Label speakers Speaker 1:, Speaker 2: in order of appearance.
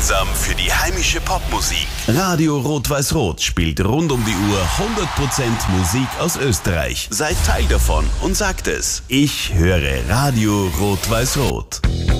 Speaker 1: Gemeinsam für die heimische Popmusik. Radio Rot-Weiß-Rot spielt rund um die Uhr 100% Musik aus Österreich. Seid Teil davon und sagt es. Ich höre Radio Rot-Weiß-Rot.